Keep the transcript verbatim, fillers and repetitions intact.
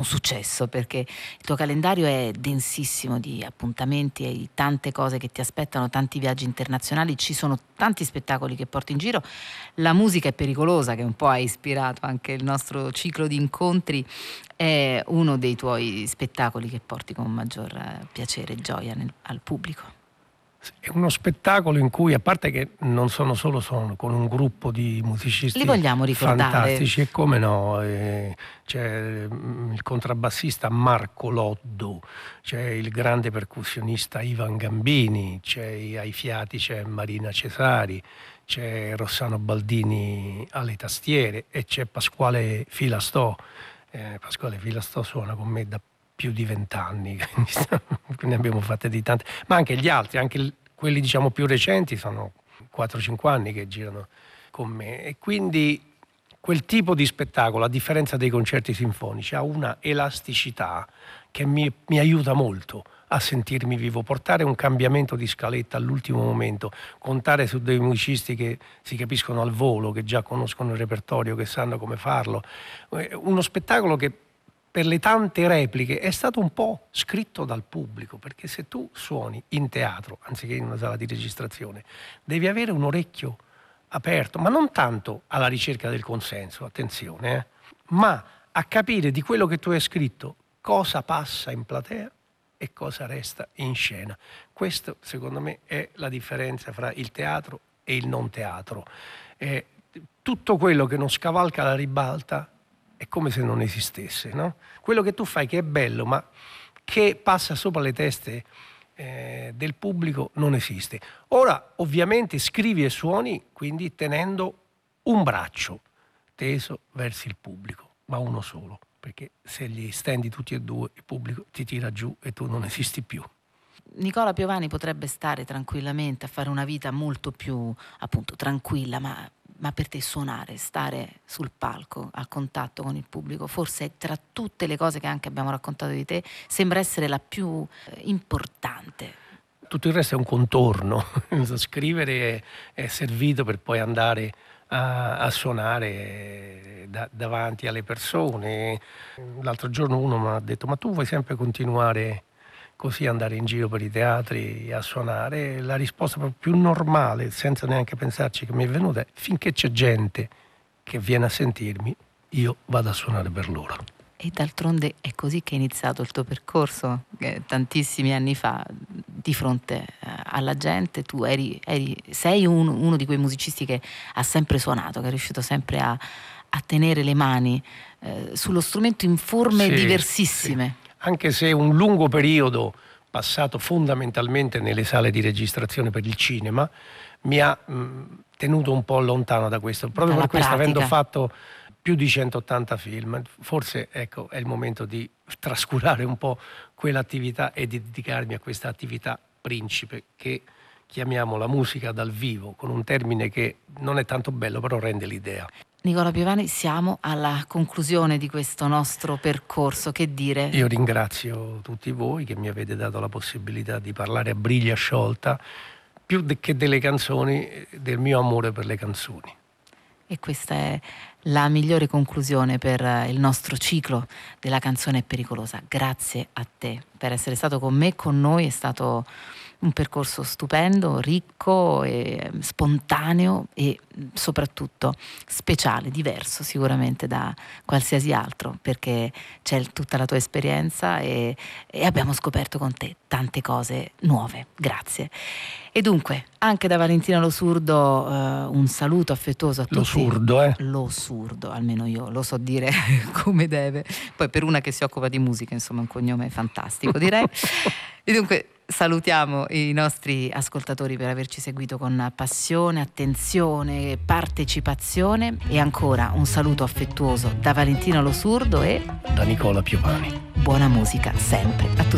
successo, perché il tuo calendario è densissimo di appuntamenti e di tante cose che ti aspettano, tanti viaggi internazionali, ci sono tanti spettacoli che porti in giro. La musica è pericolosa, che un po' ha ispirato anche il nostro ciclo di incontri, è uno dei tuoi spettacoli che porti con maggior piacere e gioia nel, al pubblico. È uno spettacolo in cui, a parte che non sono solo sono, con un gruppo di musicisti Li vogliamo ricordare? fantastici, e come no, eh, c'è il contrabbassista Marco Loddo, c'è il grande percussionista Ivan Gambini, c'è ai fiati c'è Marina Cesari, c'è Rossano Baldini alle tastiere e c'è Pasquale Filastò. Eh, Pasquale Filastò suona con me da più di vent'anni, quindi abbiamo fatte di tante, ma anche gli altri, anche quelli diciamo più recenti, sono quattro cinque anni che girano con me, e quindi quel tipo di spettacolo, a differenza dei concerti sinfonici, ha una elasticità che mi, mi aiuta molto a sentirmi vivo, portare un cambiamento di scaletta all'ultimo momento, contare su dei musicisti che si capiscono al volo, che già conoscono il repertorio, che sanno come farlo, uno spettacolo che per le tante repliche è stato un po' scritto dal pubblico, perché se tu suoni in teatro anziché in una sala di registrazione devi avere un orecchio aperto, ma non tanto alla ricerca del consenso, attenzione, eh, ma a capire di quello che tu hai scritto cosa passa in platea e cosa resta in scena. Questo secondo me è la differenza fra il teatro e il non teatro. Eh, tutto quello che non scavalca la ribalta è come se non esistesse, no? Quello che tu fai che è bello, ma che passa sopra le teste eh, del pubblico, non esiste. Ora, ovviamente, scrivi e suoni, quindi tenendo un braccio teso verso il pubblico, ma uno solo, perché se li stendi tutti e due, il pubblico ti tira giù e tu non esisti più. Nicola Piovani potrebbe stare tranquillamente a fare una vita molto più, appunto, tranquilla, ma ma per te suonare, stare sul palco, a contatto con il pubblico, forse tra tutte le cose che anche abbiamo raccontato di te, sembra essere la più eh, importante. Tutto il resto è un contorno. Scrivere è, è servito per poi andare a, a suonare da, davanti alle persone. L'altro giorno uno mi ha detto: ma tu vuoi sempre continuare così, andare in giro per i teatri a suonare? La risposta più normale, senza neanche pensarci, che mi è venuta è: finché c'è gente che viene a sentirmi, io vado a suonare per loro. E d'altronde è così che è iniziato il tuo percorso, eh, tantissimi anni fa, di fronte eh, alla gente. Tu eri, eri, sei un, uno di quei musicisti che ha sempre suonato, che è riuscito sempre a, a tenere le mani eh, sullo strumento in forme sì, diversissime. Sì. Anche se un lungo periodo passato fondamentalmente nelle sale di registrazione per il cinema mi ha mh, tenuto un po' lontano da questo, proprio Dalla per questo, pratica. avendo fatto più di centottanta film, forse ecco è il momento di trascurare un po' quell'attività e di dedicarmi a questa attività principe che chiamiamo la musica dal vivo, con un termine che non è tanto bello, però rende l'idea. Nicola Piovani, siamo alla conclusione di questo nostro percorso, che dire? Io ringrazio tutti voi che mi avete dato la possibilità di parlare a briglia sciolta, più de- che delle canzoni, del mio amore per le canzoni. E questa è la migliore conclusione per il nostro ciclo della canzone pericolosa. Grazie a te per essere stato con me, con noi. È stato un percorso stupendo, ricco e spontaneo e soprattutto speciale, diverso sicuramente da qualsiasi altro, perché c'è tutta la tua esperienza e, e abbiamo scoperto con te tante cose nuove. Grazie. E dunque, anche da Valentina Lo Surdo uh, un saluto affettuoso a tutti. Lo Surdo, eh? Lo Surdo, almeno io lo so dire come deve. Poi per una che si occupa di musica, insomma, un cognome fantastico, direi. E dunque salutiamo i nostri ascoltatori per averci seguito con passione, attenzione, partecipazione, e ancora un saluto affettuoso da Valentina Lo Surdo e da Nicola Piovani. Buona musica sempre a tutti.